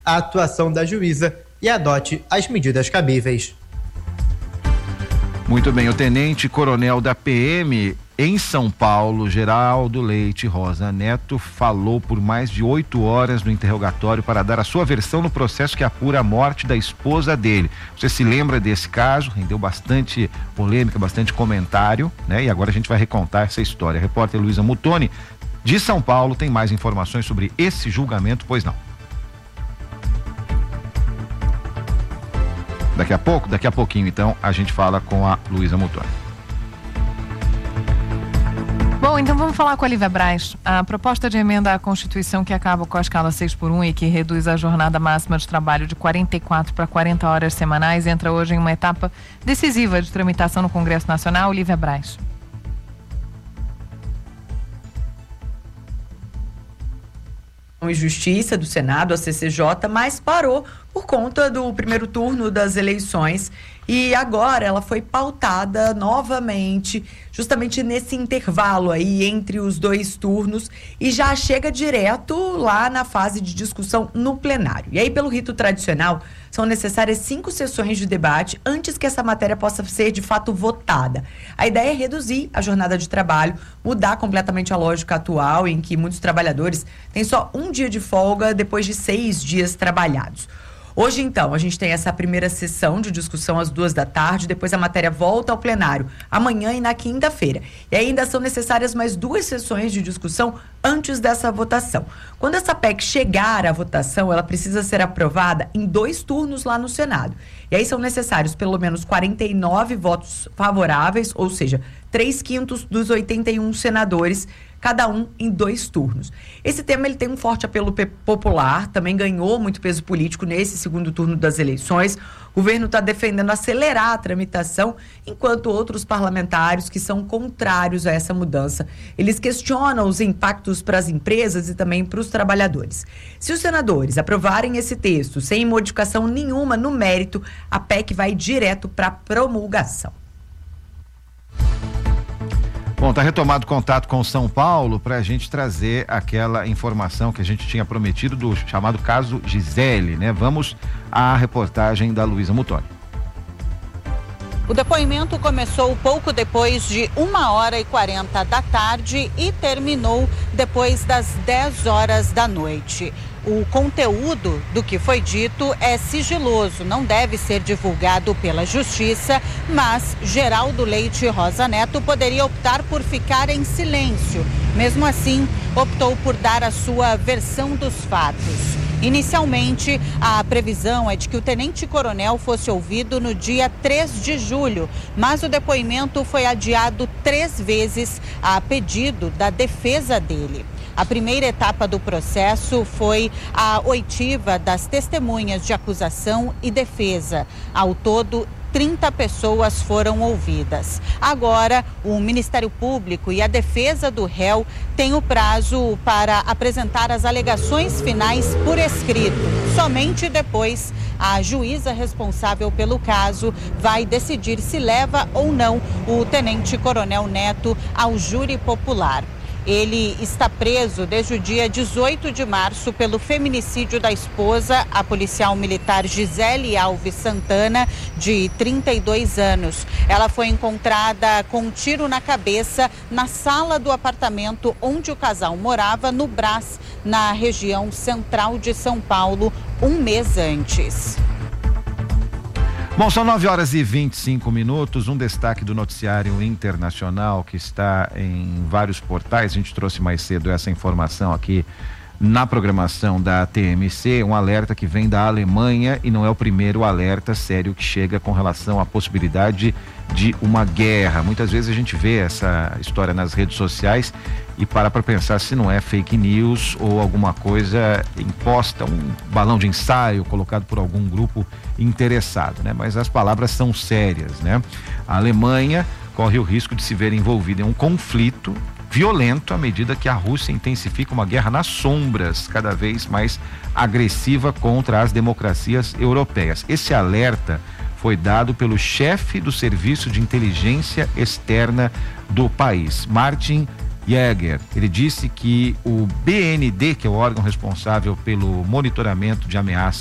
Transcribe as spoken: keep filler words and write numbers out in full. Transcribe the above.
a atuação da juíza e adote as medidas cabíveis. Muito bem, o tenente-coronel da P M em São Paulo, Geraldo Leite Rosa Neto, falou por mais de oito horas no interrogatório para dar a sua versão no processo que apura a morte da esposa dele. Você se lembra desse caso? Rendeu bastante polêmica, bastante comentário, né? E agora a gente vai recontar essa história. A repórter Luísa Mutoni, de São Paulo, tem mais informações sobre esse julgamento, pois não? Daqui a pouco, daqui a pouquinho, então, a gente fala com a Luísa Mutoni. Bom, então vamos falar com a Lívia Braz. A proposta de emenda à Constituição que acaba com a escala seis por um e que reduz a jornada máxima de trabalho de quarenta e quatro para quarenta horas semanais entra hoje em uma etapa decisiva de tramitação no Congresso Nacional. Lívia Braz. e Justiça do Senado, a C C J, mas parou por conta do primeiro turno das eleições e agora ela foi pautada novamente, justamente nesse intervalo aí entre os dois turnos e já chega direto lá na fase de discussão no plenário. E aí, pelo rito tradicional, são necessárias cinco sessões de debate antes que essa matéria possa ser de fato votada. A ideia é reduzir a jornada de trabalho, mudar completamente a lógica atual em que muitos trabalhadores têm só um dia de folga depois de seis dias trabalhados. Hoje, então, a gente tem essa primeira sessão de discussão às duas da tarde, depois a matéria volta ao plenário amanhã e na quinta-feira. E ainda são necessárias mais duas sessões de discussão antes dessa votação. Quando essa P E C chegar à votação, ela precisa ser aprovada em dois turnos lá no Senado. E aí são necessários pelo menos quarenta e nove votos favoráveis, ou seja, três quintos dos oitenta e um senadores, cada um em dois turnos. Esse tema ele tem um forte apelo popular, também ganhou muito peso político nesse segundo turno das eleições. O governo está defendendo acelerar a tramitação, enquanto outros parlamentares que são contrários a essa mudança, eles questionam os impactos para as empresas e também para os trabalhadores. Se os senadores aprovarem esse texto sem modificação nenhuma no mérito, a P E C vai direto para promulgação. Bom, está retomado contato com São Paulo para a gente trazer aquela informação que a gente tinha prometido do chamado caso Gisele, né? Vamos à reportagem da Luísa Mutoni. O depoimento começou pouco depois de uma hora e quarenta da tarde e terminou depois das dez horas da noite. O conteúdo do que foi dito é sigiloso, não deve ser divulgado pela Justiça, mas Geraldo Leite Rosa Neto poderia optar por ficar em silêncio. Mesmo assim, optou por dar a sua versão dos fatos. Inicialmente, a previsão é de que o tenente-coronel fosse ouvido no dia três de julho, mas o depoimento foi adiado três vezes a pedido da defesa dele. A primeira etapa do processo foi a oitiva das testemunhas de acusação e defesa. Ao todo, trinta pessoas foram ouvidas. Agora, o Ministério Público e a defesa do réu têm o prazo para apresentar as alegações finais por escrito. Somente depois, a juíza responsável pelo caso vai decidir se leva ou não o tenente-coronel Neto ao júri popular. Ele está preso desde o dia dezoito de março pelo feminicídio da esposa, a policial militar Gisele Alves Santana, de trinta e dois anos. Ela foi encontrada com um tiro na cabeça na sala do apartamento onde o casal morava, no Brás, na região central de São Paulo, um mês antes. Bom, são nove horas e vinte e cinco minutos, um destaque do noticiário internacional que está em vários portais. A gente trouxe mais cedo essa informação aqui na programação da T M C, um alerta que vem da Alemanha e não é o primeiro alerta sério que chega com relação à possibilidade de uma guerra. Muitas vezes a gente vê essa história nas redes sociais e para para pensar se não é fake news ou alguma coisa imposta, um balão de ensaio colocado por algum grupo interessado, né? Mas as palavras são sérias, né? A Alemanha corre o risco de se ver envolvida em um conflito violento à medida que a Rússia intensifica uma guerra nas sombras, cada vez mais agressiva contra as democracias europeias. Esse alerta foi dado pelo chefe do Serviço de Inteligência Externa do país, Martin Jäger. Ele disse que o B N D, que é o órgão responsável pelo monitoramento de ameaças